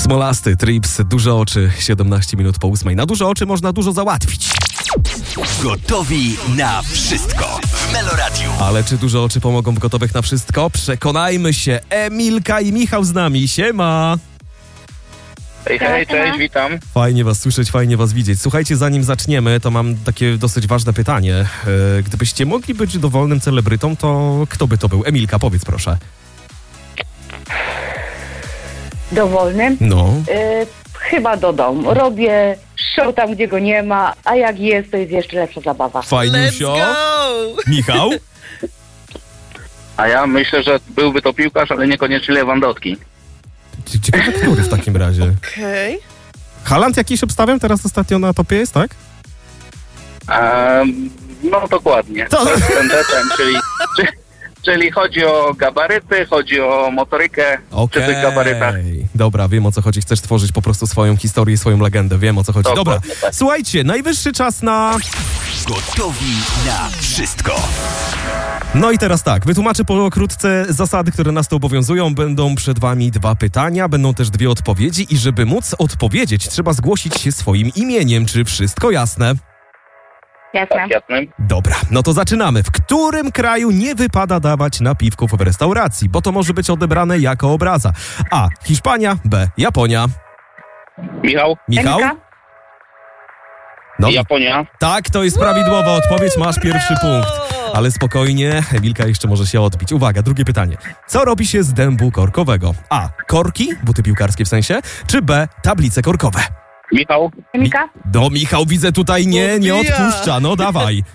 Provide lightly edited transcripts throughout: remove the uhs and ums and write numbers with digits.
Smolasty, Trips, duże oczy, 17 minut po 8. Na duże oczy można dużo załatwić. Gotowi na wszystko w Meloradiu. Ale czy duże oczy pomogą w gotowych na wszystko? Przekonajmy się. Emilka i Michał z nami. Siema! Hej, cześć, witam. Fajnie was słyszeć, fajnie was widzieć. Słuchajcie, zanim zaczniemy, to mam takie dosyć ważne pytanie. Gdybyście mogli być dowolnym celebrytą, to kto by to był? Emilka, powiedz proszę. Dowolnym? No. Chyba dodam. Robię show tam, gdzie go nie ma, a jak jest, to jest jeszcze lepsza zabawa. Fajniusio. Michał? A ja myślę, że byłby to piłkarz, ale niekoniecznie Lewandowski. Ciekawe, który w takim razie. Okej. Haaland jakiś obstawiam teraz ostatnio na topie jest, tak? No dokładnie. To- Ten, czyli chodzi o gabaryty, chodzi o motorykę przy tych gabarytach. Dobra, wiem o co chodzi. Chcesz tworzyć po prostu swoją historię, swoją legendę. Wiem o co chodzi. Dobra, Dokładnie tak. słuchajcie, najwyższy czas na... Gotowi na wszystko. No i teraz tak, wytłumaczę pokrótce zasady, które nas tu obowiązują. Będą przed wami 2 pytania, będą też 2 odpowiedzi i żeby móc odpowiedzieć, trzeba zgłosić się swoim imieniem. Czy wszystko jasne? Jasne. Tak, jasnym. Dobra, no to zaczynamy. W którym kraju nie wypada dawać napiwków w restauracji, bo to może być odebrane jako obraza? A. Hiszpania, B. Japonia. Michał, Michał? Emilka? No, Japonia. tak, to jest prawidłowa odpowiedź, masz pierwszy punkt. Ale spokojnie, Emilka jeszcze może się odbić. Uwaga, drugie pytanie. Co robi się z dębu korkowego? A. Korki, buty piłkarskie w sensie, czy B. Tablice korkowe? Michał, Emilka? No, Michał widzę tutaj nie odpuszcza, no dawaj.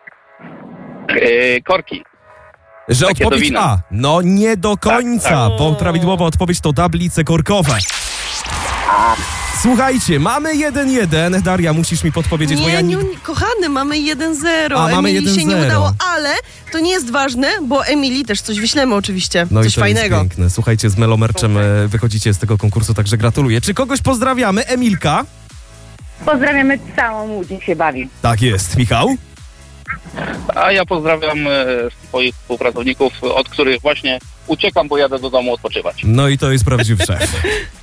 korki. Że Takie do odpowiedź wina. A. No nie do końca, tak. bo prawidłowa odpowiedź to tablice korkowe. Słuchajcie, mamy 1-1. Daria, musisz mi podpowiedzieć, bo ja Nie, kochany, mamy 1-0. A, mamy Emilii się 1-0. nie udało, ale to nie jest ważne, bo Emilii też coś wyślemy oczywiście. No coś i to fajnego. jest piękne. Słuchajcie, z Melomerczem wychodzicie z tego konkursu, także gratuluję. Czy kogoś pozdrawiamy? Emilka? Pozdrawiamy całą łódź, niech się bawi. Tak jest. Michał? A ja pozdrawiam swoich współpracowników, od których właśnie uciekam, bo jadę do domu odpoczywać. No i to jest prawdziwy szef.